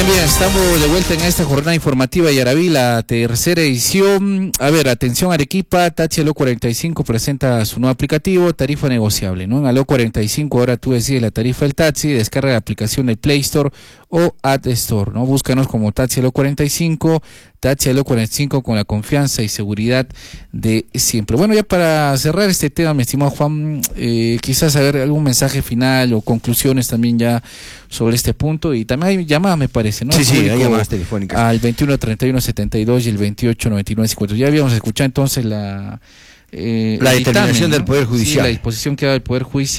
Bien, estamos de vuelta en esta jornada informativa de Yaraví, la tercera edición. A ver, atención Arequipa, Taxi Aló 45 presenta su nuevo aplicativo, tarifa negociable, ¿no? En Aló 45 ahora tú decides la tarifa del taxi, descarga la aplicación del Play Store o App Store, ¿no? Búscanos como Taxi Aló 45, Taxi Aló 45 con la confianza y seguridad de siempre. Bueno, ya para cerrar este tema, mi estimado Juan, quizás saber algún mensaje final o conclusiones también ya sobre este punto, y también hay llamadas, me parece, ¿no? Sí, hay llamadas telefónicas. Al 21 31 72 y el 28 99 50. Ya habíamos escuchado entonces la determinación, ¿no?, del Poder Judicial. Sí, la disposición que da el Poder Judicial.